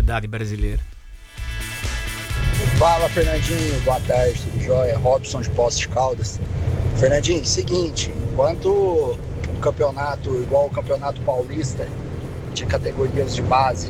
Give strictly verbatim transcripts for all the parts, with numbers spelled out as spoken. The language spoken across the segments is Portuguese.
sociedade brasileira. Fala, Fernandinho, boa tarde, tudo jóia? Robson de Poços de Caldas. Fernandinho, seguinte, enquanto um campeonato igual o Campeonato Paulista, de categorias de base,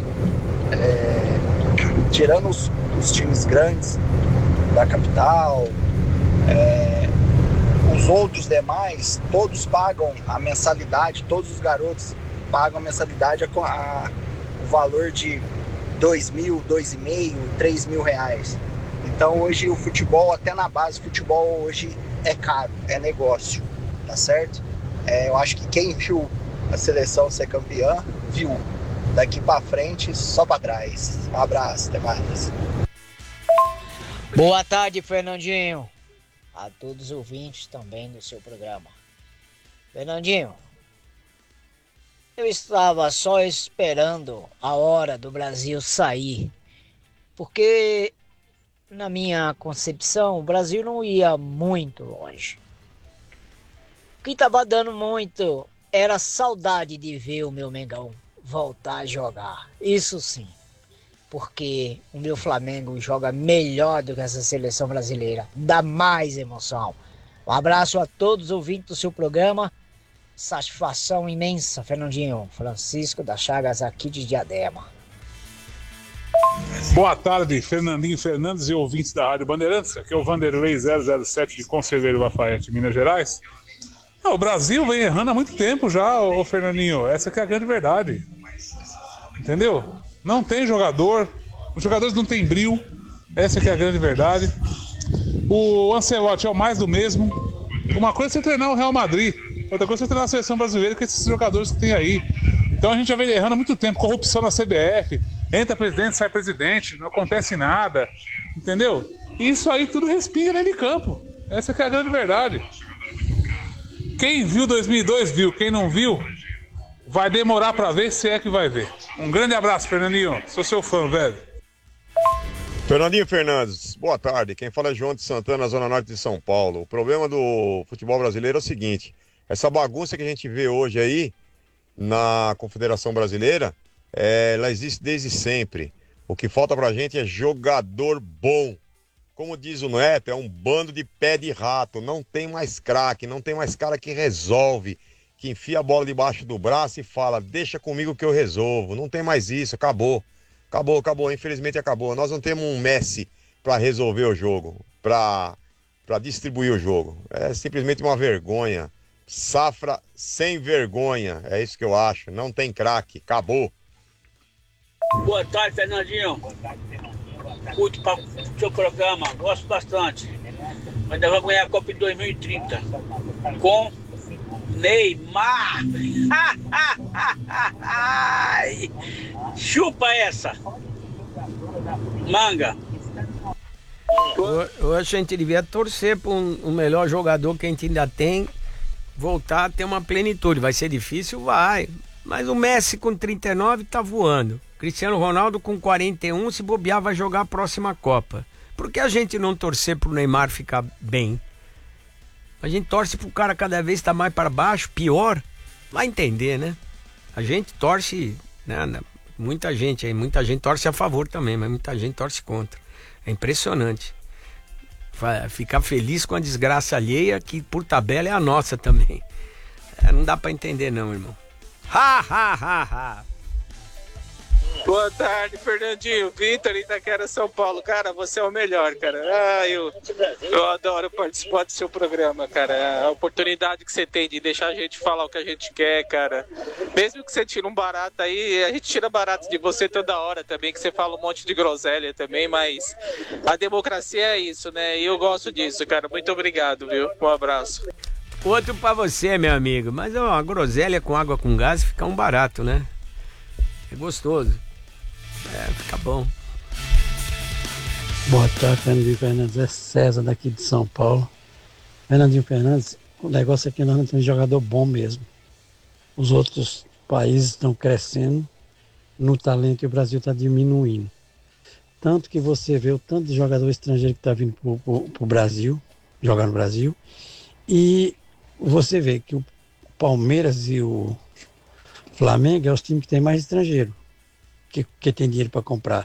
é, tirando os, os times grandes da capital, é, os outros demais, todos pagam a mensalidade, todos os garotos pagam a mensalidade a, a, o valor de dois mil, dois e meio, três mil reais. Então hoje o futebol, até na base, o futebol hoje é caro, é negócio, tá certo? É, eu acho que quem viu a seleção ser campeã, viu. Daqui pra frente, só pra trás. Um abraço, até mais. Boa tarde, Fernandinho. A todos os ouvintes também do seu programa. Fernandinho, eu estava só esperando a hora do Brasil sair, porque na minha concepção o Brasil não ia muito longe. O que estava dando muito era saudade de ver o meu Mengão voltar a jogar, isso sim, porque o meu Flamengo joga melhor do que essa seleção brasileira, dá mais emoção. Um abraço a todos os ouvintes do seu programa, satisfação imensa, Fernandinho. Francisco das Chagas aqui de Diadema. Boa tarde, Fernandinho Fernandes e ouvintes da Rádio Bandeirantes, aqui é o Vanderlei zero zero sete de Conselheiro Lafayette, Minas Gerais. Ah, o Brasil vem errando há muito tempo já, ô Fernandinho, essa que é a grande verdade. Entendeu? Não tem jogador, os jogadores não têm brilho, essa que é a grande verdade. O Ancelotti é o mais do mesmo. Uma coisa é você treinar o Real Madrid, outra coisa é você treinar a seleção brasileira com esses jogadores que tem aí. Então a gente já vem errando há muito tempo, corrupção na C B F, entra presidente, sai presidente, não acontece nada, entendeu? Isso aí tudo respinga dentro de campo, essa que é a grande verdade. Quem viu dois mil e dois viu, quem não viu vai demorar pra ver, se é que vai ver. Um grande abraço, Fernandinho. Sou seu fã, velho. Fernandinho Fernandes, boa tarde. Quem fala é João de Santana, Zona Norte de São Paulo. O problema do futebol brasileiro é o seguinte: essa bagunça que a gente vê hoje aí na Confederação Brasileira, é, ela existe desde sempre. O que falta pra gente é jogador bom. Como diz o Neto, é um bando de pé de rato. Não tem mais craque, não tem mais cara que resolve, que enfia a bola debaixo do braço e fala, deixa comigo que eu resolvo. Não tem mais isso, acabou. Acabou, acabou, infelizmente acabou. Nós não temos um Messi para resolver o jogo, para para distribuir o jogo. É simplesmente uma vergonha. Safra sem vergonha, é isso que eu acho. Não tem craque, acabou. Boa tarde, Fernandinho. Curto para o seu programa, gosto bastante. Ainda vai ganhar a Copa em dois mil e trinta com Neymar. Chupa essa manga. Hoje a gente devia torcer para um, um melhor jogador que a gente ainda tem voltar a ter uma plenitude. Vai ser difícil? Vai. Mas o Messi com trinta e nove tá voando. Cristiano Ronaldo com quarenta e um, se bobear, vai jogar a próxima Copa. Por que a gente não torcer pro Neymar ficar bem? A gente torce pro cara cada vez estar tá mais para baixo, pior. Vai entender, né? A gente torce, né? Muita gente aí, muita gente torce a favor também, mas muita gente torce contra. É impressionante. Ficar feliz com a desgraça alheia, que por tabela é a nossa também. É, não dá pra entender não, irmão. Ha, ha, ha, ha. Boa tarde, Fernandinho. Vitor, Itaquera, São Paulo. Cara, você é o melhor, cara. Ah, eu, eu adoro participar do seu programa, cara. A oportunidade que você tem de deixar a gente falar o que a gente quer, cara. Mesmo que você tire um barato aí, a gente tira barato de você toda hora também, que você fala um monte de groselha também, mas a democracia é isso, né? E eu gosto disso, cara. Muito obrigado, viu? Um abraço. Outro pra você, meu amigo. Mas ó, a groselha com água com gás fica um barato, né? É gostoso. É, fica bom. Boa tarde, Fernandinho Fernandes. É César daqui de São Paulo. Fernandinho Fernandes, o negócio aqui nós não temos jogador bom mesmo. Os outros países estão crescendo no talento e o Brasil está diminuindo. Tanto que você vê o tanto de jogador estrangeiro que está vindo para o Brasil, jogar no Brasil, e você vê que o Palmeiras e o Flamengo é os times que tem mais estrangeiro. Que, que tem dinheiro para comprar.